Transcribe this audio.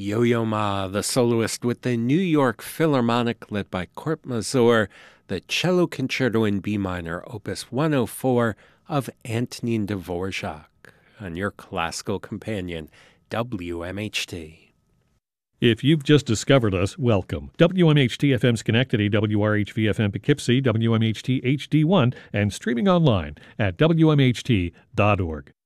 Yo-Yo Ma, the soloist with the New York Philharmonic led by Kurt Masur, the Cello Concerto in B minor, Opus 104 of Antonin Dvorak, on your classical companion, WMHT. If you've just discovered us, welcome. WMHT-FM Schenectady, WRHV-FM Poughkeepsie, WMHT HD1, and streaming online at WMHT.org.